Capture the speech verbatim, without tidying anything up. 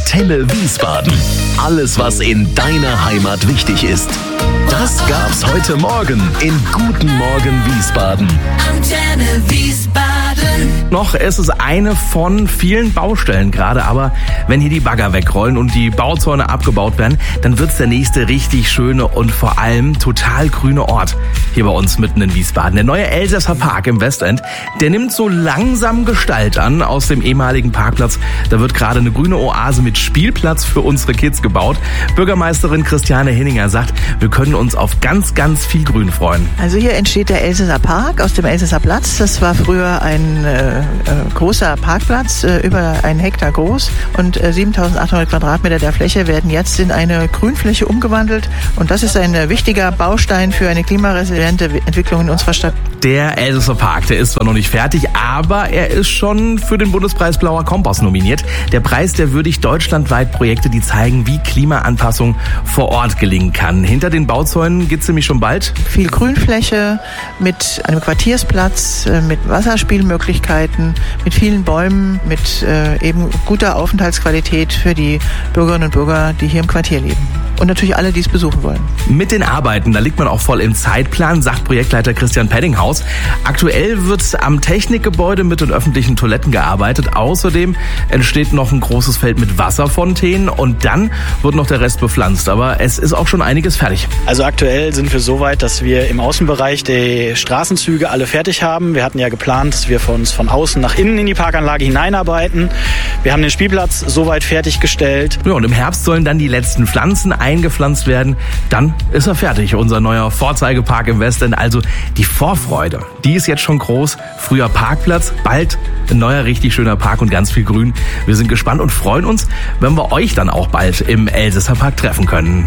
Antenne Wiesbaden. Alles, was in deiner Heimat wichtig ist. Das gab's heute Morgen in Guten Morgen Wiesbaden. Antenne Wiesbaden. Noch ist es eine von vielen Baustellen gerade, aber wenn hier die Bagger wegrollen und die Bauzäune abgebaut werden, dann wird's der nächste richtig schöne und vor allem total grüne Ort hier bei uns mitten in Wiesbaden. Der neue Elsässer Park im Westend, der nimmt so langsam Gestalt an aus dem ehemaligen Parkplatz. Da wird gerade eine grüne Oase mit Spielplatz für unsere Kids gebaut. Bürgermeisterin Christiane Hinninger sagt, wir können uns auf ganz, ganz viel Grün freuen. Also hier entsteht der Elsässer Park aus dem Elsässer Platz. Das war früher ein äh, äh, großer Parkplatz, äh, über einen Hektar groß, und äh, siebentausendachthundert Quadratmeter der Fläche werden jetzt in eine Grünfläche umgewandelt, und das ist ein äh, wichtiger Baustein für eine klimaresiliente Entwicklung in unserer Stadt. Der Elsässer Park, der ist zwar noch nicht fertig, aber er ist schon für den Bundespreis Blauer Kompass nominiert. Der Preis, der würdigt deutschlandweit Projekte, die zeigen, wie Klimaanpassung vor Ort gelingen kann. Hinter den Bauzäunen geht's nämlich schon bald. Viel Grünfläche mit einem Quartiersplatz, äh, mit Wasserspielmöglichkeiten, mit vielen Bäumen, mit äh, eben guter Aufenthaltsqualität für die Bürgerinnen und Bürger, die hier im Quartier leben. Und natürlich alle, die es besuchen wollen. Mit den Arbeiten, da liegt man auch voll im Zeitplan, sagt Projektleiter Christian Peddinghaus. Aktuell wird am Technikgebäude mit den öffentlichen Toiletten gearbeitet. Außerdem entsteht noch ein großes Feld mit Wasserfontänen und dann wird noch der Rest bepflanzt. Aber es ist auch schon einiges fertig. Also aktuell sind wir so weit, dass wir im Außenbereich die Straßenzüge alle fertig haben. Wir hatten ja geplant, dass wir von uns von außen nach innen in die Parkanlage hineinarbeiten. Wir haben den Spielplatz soweit fertiggestellt. Ja, und im Herbst sollen dann die letzten Pflanzen eingepflanzt werden. Dann ist er fertig, unser neuer Vorzeigepark im Westend. Also die Vorfreude, die ist jetzt schon groß. Früher Parkplatz, bald ein neuer richtig schöner Park und ganz viel Grün. Wir sind gespannt und freuen uns, wenn wir euch dann auch bald im Elsässer Park treffen können.